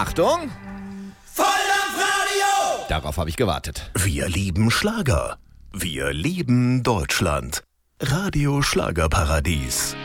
Achtung! Volldampfradio! Darauf habe ich gewartet. Wir lieben Schlager. Wir lieben Deutschland. Radio Schlagerparadies.